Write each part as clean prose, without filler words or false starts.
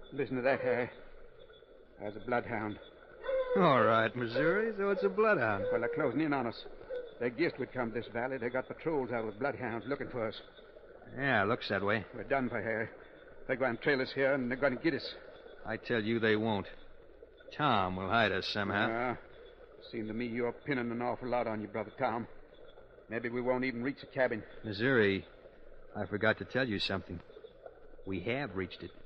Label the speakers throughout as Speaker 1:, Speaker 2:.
Speaker 1: Listen to that, Harry. There's a bloodhound.
Speaker 2: All right, Missouri, so it's a bloodhound.
Speaker 1: Well, they're closing in on us. They guessed we'd come to this valley. They got patrols out with bloodhounds looking for us.
Speaker 2: Yeah, looks that way.
Speaker 1: We're done for, Harry. They're going to trail us here, and they're going to get us.
Speaker 2: I tell you they won't. Tom will hide us somehow.
Speaker 1: Seemed to me you're pinning an awful lot on you, Brother Tom. Maybe we won't even reach the cabin.
Speaker 2: Missouri, I forgot to tell you something. We have reached it.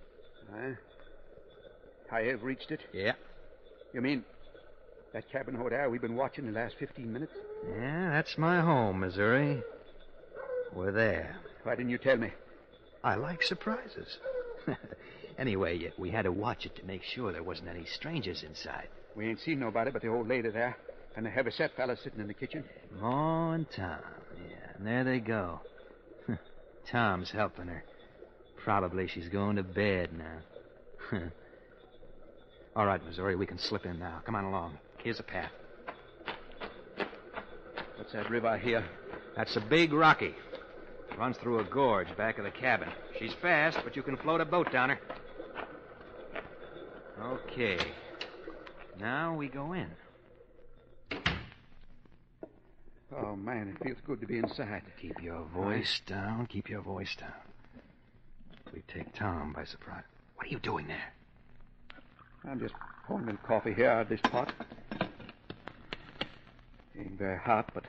Speaker 1: I have reached it?
Speaker 2: Yeah.
Speaker 1: You mean that cabin over there we've been watching the last 15 minutes?
Speaker 2: Yeah, that's my home, Missouri. We're there.
Speaker 1: Why didn't you tell me?
Speaker 2: I like surprises. Anyway, we had to watch it to make sure there wasn't any strangers inside.
Speaker 1: We ain't seen nobody but the old lady there and the heavy-set fella sitting in the kitchen.
Speaker 2: Ma and Tom. Yeah, and there they go. Tom's helping her. Probably she's going to bed now. All right, Missouri, we can slip in now. Come on along. Here's a path.
Speaker 1: What's that river here?
Speaker 2: That's a big Rocky. Runs through a gorge back of the cabin. She's fast, but you can float a boat down her. Okay. Now we go in.
Speaker 1: Oh, man, it feels good to be inside.
Speaker 2: Keep your voice down. Keep your voice down. We take Tom by surprise. What are you doing there?
Speaker 1: I'm just pouring in coffee here out of this pot. Ain't very hot, but...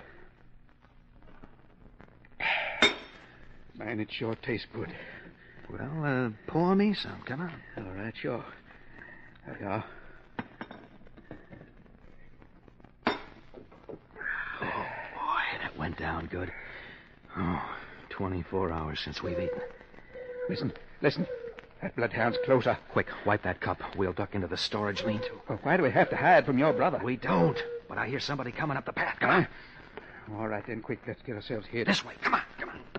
Speaker 1: Man, it sure tastes good.
Speaker 2: Well, pour me some. Come on.
Speaker 1: All right, sure. There you are.
Speaker 2: Oh, boy, that went down good. 24 hours since we've eaten.
Speaker 1: Listen. That bloodhound's closer.
Speaker 2: Quick, wipe that cup. We'll duck into the storage lean-to.
Speaker 1: Well, why do we have to hide from your brother?
Speaker 2: We don't. But I hear somebody coming up the path. Come on.
Speaker 1: All right, then, quick. Let's get ourselves hid.
Speaker 2: This way. Come on.